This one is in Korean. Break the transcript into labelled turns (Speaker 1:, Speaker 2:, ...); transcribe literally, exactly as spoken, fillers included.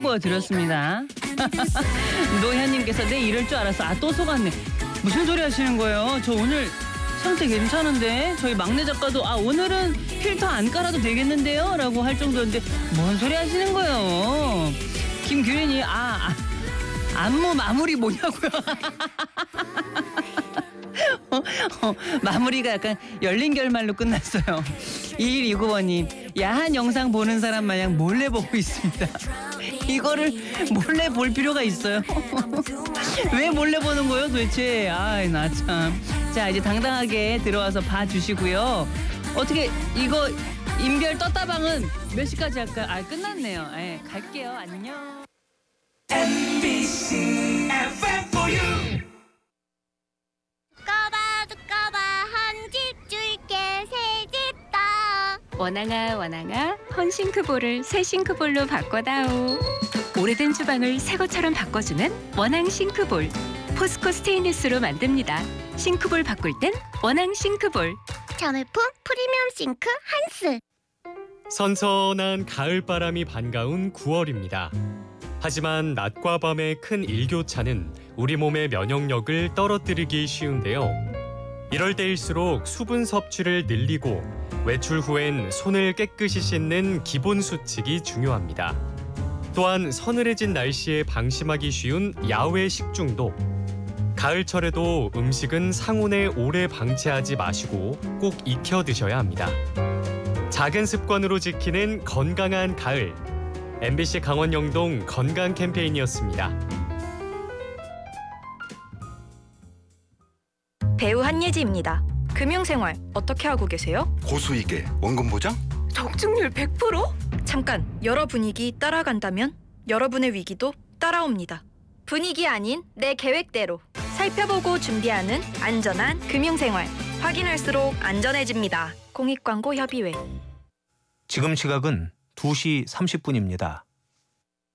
Speaker 1: 드렸습니다. 노현님께서 내 이럴 줄 알았어. 아, 또 속았네. 무슨 소리 하시는 거예요? 저 오늘 상태 괜찮은데? 저희 막내 작가도 아 오늘은 필터 안 깔아도 되겠는데요? 라고 할 정도인데 뭔 소리 하시는 거예요? 김규린이 아, 아 안무 마무리 뭐냐고요? 어, 어, 마무리가 약간 열린 결말로 끝났어요. 이일이구 번님 야한 영상 보는 사람 마냥 몰래 보고 있습니다. 이거를 몰래 볼 필요가 있어요? 왜 몰래 보는 거예요 도대체? 아이 나 참. 자 이제 당당하게 들어와서 봐주시고요. 어떻게 이거 인별 떴다방은 몇 시까지 할까요? 아 끝났네요. 예, 갈게요. 안녕.
Speaker 2: 엠비씨 에프엠 for you.
Speaker 3: 두꺼봐 두꺼봐 한 집 줄게 새 집 더.
Speaker 4: 원앙아 원앙아 헌싱크볼을 새 싱크볼로 바꿔다오. 오래된 주방을 새 것처럼 바꿔주는 원앙 싱크볼. 포스코 스테인리스로 만듭니다. 싱크볼 바꿀 땐 원앙 싱크볼.
Speaker 3: 자매품 프리미엄 싱크 한스.
Speaker 5: 선선한 가을바람이 반가운 구월입니다. 하지만 낮과 밤의 큰 일교차는 우리 몸의 면역력을 떨어뜨리기 쉬운데요. 이럴 때일수록 수분 섭취를 늘리고 외출 후엔 손을 깨끗이 씻는 기본 수칙이 중요합니다. 또한 서늘해진 날씨에 방심하기 쉬운 야외 식중독. 가을철에도 음식은 상온에 오래 방치하지 마시고 꼭 익혀 드셔야 합니다. 작은 습관으로 지키는 건강한 가을. 엠비씨 강원 영동 건강 캠페인이었습니다.
Speaker 6: 배우 한예지입니다. 금융생활 어떻게 하고 계세요?
Speaker 7: 고수익에 원금 보장?
Speaker 6: 적중률 백 퍼센트? 잠깐, 여러 분위기 따라간다면 여러분의 위기도 따라옵니다. 분위기 아닌 내 계획대로 살펴보고 준비하는 안전한 금융생활. 확인할수록 안전해집니다. 공익광고협의회.
Speaker 8: 지금 시각은 두 시 삼십 분입니다.